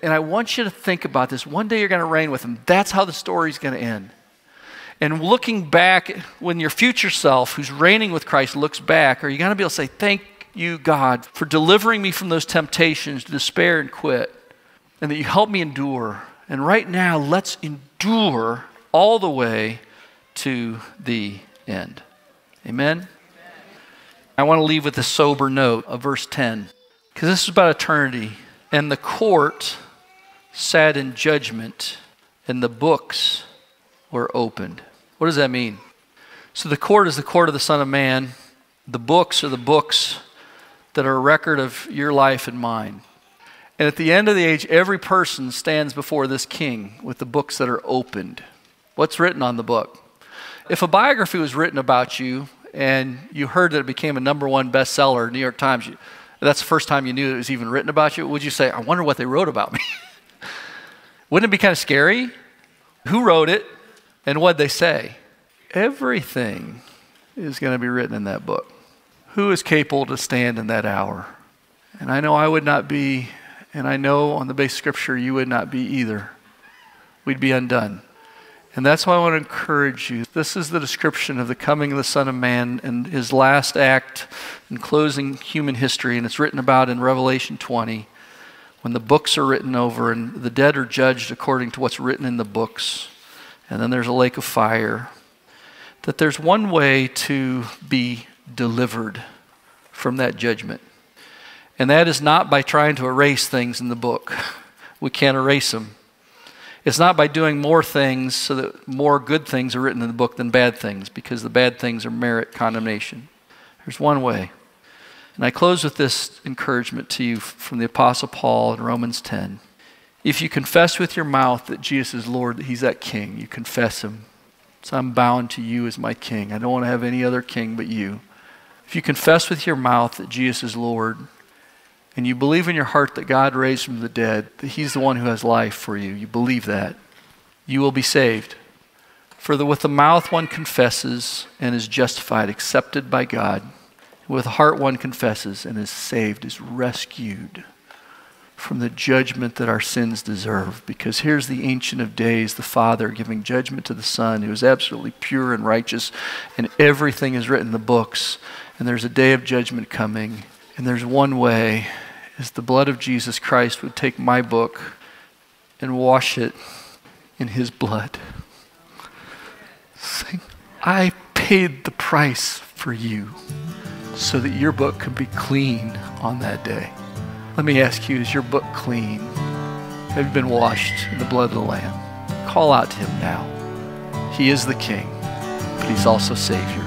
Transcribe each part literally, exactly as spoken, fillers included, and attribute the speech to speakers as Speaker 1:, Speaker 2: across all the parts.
Speaker 1: And I want you to think about this. One day you're going to reign with him. That's how the story's going to end. And looking back, when your future self, who's reigning with Christ, looks back, are you going to be able to say, thank you, God, for delivering me from those temptations to despair and quit, and that you helped me endure. And right now, let's endure all the way to the end. Amen? I want to leave with a sober note of verse ten, because this is about eternity. And the court sat in judgment, and the books were opened. What does that mean? So the court is the court of the Son of Man. The books are the books that are a record of your life and mine. And at the end of the age, every person stands before this king with the books that are opened. What's written on the book? If a biography was written about you and you heard that it became a number one bestseller, New York Times, you, that's the first time you knew it was even written about you, would you say, I wonder what they wrote about me? Wouldn't it be kind of scary? Who wrote it and what'd they say? Everything is going to be written in that book. Who is capable to stand in that hour? And I know I would not be, and I know on the base of Scripture you would not be either. We'd be undone. And that's why I want to encourage you. This is the description of the coming of the Son of Man and his last act in closing human history. And it's written about in Revelation twenty, when the books are written over and the dead are judged according to what's written in the books. And then there's a lake of fire. That there's one way to be delivered from that judgment. And that is not by trying to erase things in the book. We can't erase them. It's not by doing more things so that more good things are written in the book than bad things, because the bad things are merit condemnation. There's one way. And I close with this encouragement to you from the Apostle Paul in Romans ten. If you confess with your mouth that Jesus is Lord, that he's that king, you confess him. So I'm bound to you as my king. I don't want to have any other king but you. If you confess with your mouth that Jesus is Lord, and you believe in your heart that God raised him from the dead, that he's the one who has life for you, you believe that, you will be saved. For the, with the mouth one confesses and is justified, accepted by God. With the heart one confesses and is saved, is rescued from the judgment that our sins deserve. Because here's the Ancient of Days, the Father, giving judgment to the Son, who is absolutely pure and righteous, and everything is written in the books. And there's a day of judgment coming, and there's one way, is the blood of Jesus Christ would take my book and wash it in his blood. Saying, I paid the price for you so that your book could be clean on that day. Let me ask you, is your book clean? Have you been washed in the blood of the Lamb? Call out to him now. He is the King, but he's also Savior.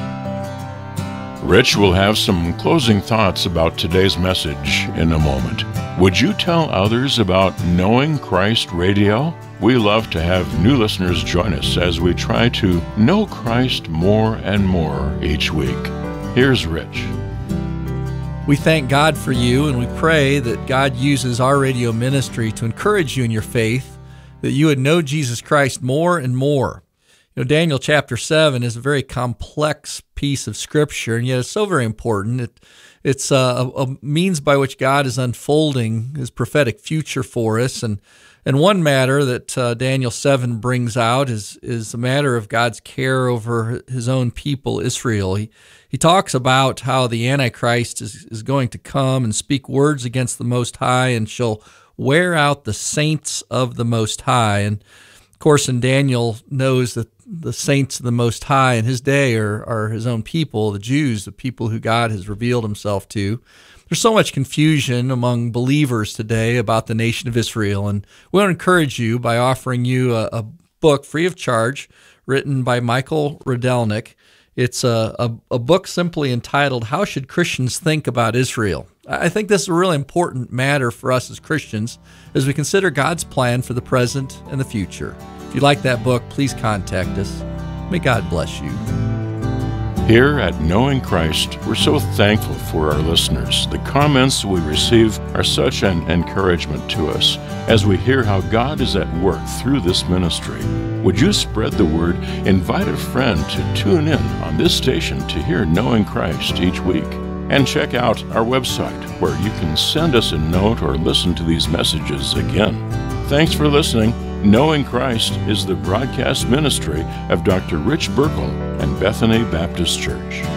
Speaker 2: Rich will have some closing thoughts about today's message in a moment. Would you tell others about Knowing Christ Radio? We love to have new listeners join us as we try to know Christ more and more each week. Here's Rich.
Speaker 3: We thank God for you, and we pray that God uses our radio ministry to encourage you in your faith, that you would know Jesus Christ more and more. You know, Daniel chapter seven is a very complex piece of Scripture, and yet it's so very important. It, it's a, a means by which God is unfolding his prophetic future for us. And, and one matter that uh, Daniel seven brings out is, is the matter of God's care over his own people, Israel. He, he talks about how the Antichrist is, is going to come and speak words against the Most High and shall wear out the saints of the Most High. And of course, and Daniel knows that the saints of the Most High in his day are, are his own people, the Jews, the people who God has revealed himself to. There's so much confusion among believers today about the nation of Israel, and we want to encourage you by offering you a, a book free of charge written by Michael Rydelnik. It's a, a, a book simply entitled, How Should Christians Think About Israel? I think this is a really important matter for us as Christians as we consider God's plan for the present and the future. If you like that book, please contact us. May God bless you.
Speaker 2: Here at Knowing Christ, we're so thankful for our listeners. The comments we receive are such an encouragement to us as we hear how God is at work through this ministry. Would you spread the word? Invite a friend to tune in on this station to hear Knowing Christ each week. And check out our website, where you can send us a note or listen to these messages again. Thanks for listening. Knowing Christ is the broadcast ministry of Doctor Rich Burkle and Bethany Baptist Church.